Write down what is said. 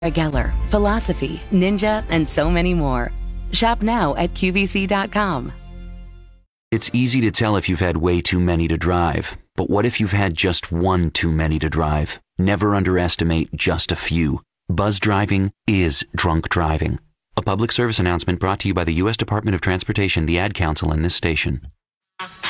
Geller, Philosophy, Ninja, and so many more. Shop now at QVC.com. It's easy to tell if you've had way too many to drive. But what if you've had just one too many to drive? Never underestimate just a few. Buzz driving is drunk driving. A public service announcement brought to you by the U.S. Department of Transportation, the Ad Council, and this station.